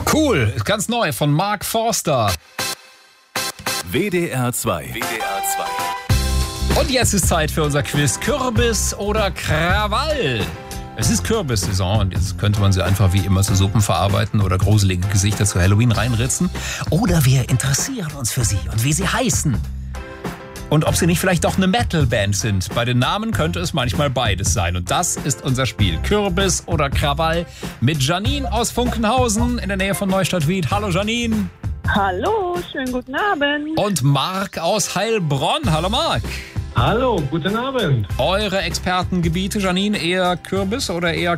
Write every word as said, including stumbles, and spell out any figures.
Cool, ist ganz neu von Mark Forster. W D R zwei. W D R zwei. Und jetzt ist Zeit für unser Quiz Kürbis oder Krawall. Es ist Kürbissaison und jetzt könnte man sie einfach wie immer zu Suppen verarbeiten oder gruselige Gesichter zu Halloween reinritzen. Oder wir interessieren uns für sie und wie sie heißen. Und ob sie nicht vielleicht doch eine Metalband sind. Bei den Namen könnte es manchmal beides sein. Und das ist unser Spiel. Kürbis oder Krawall mit Janine aus Funkenhausen in der Nähe von Neustadt-Wied. Hallo Janine. Hallo, schönen guten Abend. Und Marc aus Heilbronn. Hallo Marc. Hallo, guten Abend. Eure Expertengebiete, Janine, eher Kürbis oder eher